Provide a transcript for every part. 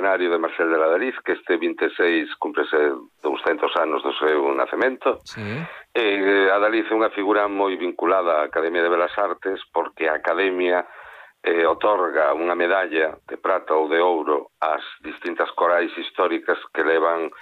centenario de Marcel de Ladariz, que este 26 cúmprese 200 anos do seu nacemento. Sí. Adaliz é unha figura moi vinculada á Academia de Belas Artes, porque a Academia otorga unha medalla de prata ou de ouro ás distintas corais históricas que levan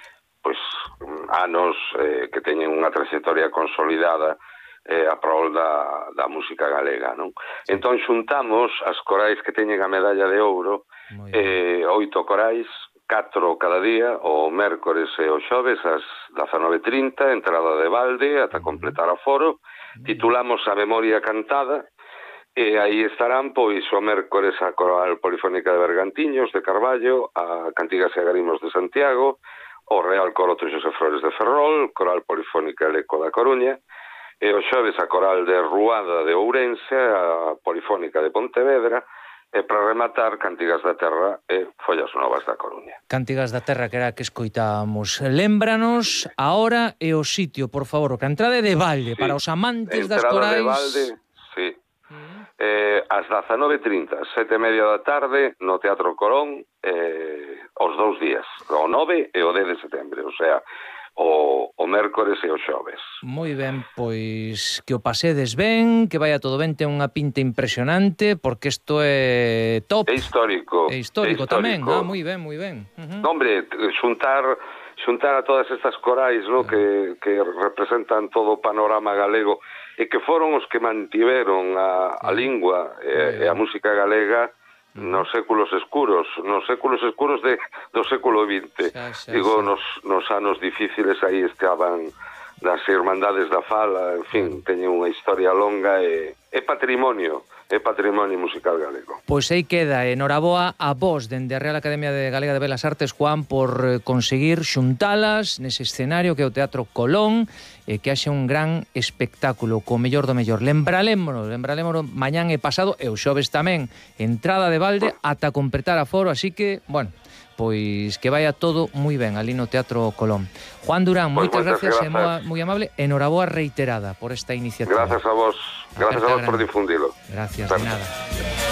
anos, que teñen unha trayectoria consolidada a prol da música galega, non? Sí. Entón xuntamos as corais que teñen a medalla de ouro, 8 corais, 4 cada día, o mércores e o xoves ás 19:30, entrada de balde ata completar a foro. Titulamos a Memoria Cantada, e aí estarán, pois, o mércores a Coral Polifónica de Bergantiños de Carballo, a Cantigas e Agarimos de Santiago, o Real Coro Xosé Flores de Ferrol, Coral Polifónica Leco da Coruña, e o xoves a Coral de Ruada de Ourense, a Polifónica de Pontevedra, e para rematar Cantigas da Terra e Follas Novas da Coruña. Cantigas da Terra, que era que escoitábamos. Lémbranos a hora e o sitio, por favor, que a entrada é de balde, para os amantes das corais. Entrada de balde, sí. Ás 19:30, 7:30 da tarde, no Teatro Colón, os 2 días, o 9 e o 10 de setembro, o sea, o mércores e o xoves. Moi ben, pois que o pasedes ben, que vaya todo ben, ten unha pinta impresionante, porque isto é top. É histórico. É histórico tamén, moi ben, moi ben. Hombre, xuntar a todas estas corais, no, que representan todo o panorama galego e que foron os que mantiveron a lingua e a música galega nos séculos escuros do século XX. Digo, nos anos difíciles aí estaban das Irmandades da Fala, en fin, teñen unha historia longa e é patrimonio musical galego. Pois aí queda, enhoraboa a vos dende a Real Academia Galega de Belas Artes, Juan, por conseguir xuntalas nese escenario que é o Teatro Colón, e que haxe un gran espectáculo co mellor do mellor. Lembralémonos mañán e pasado, e o xoves tamén, entrada de balde ata completar a foro, así que, bueno, pois que vaya todo moi ben ali no Teatro Colón. Juan Durán, moitas gracias, e moi amable, enhoraboa reiterada por esta iniciativa. Gracias a vos por difundilo. Gracias, de nada.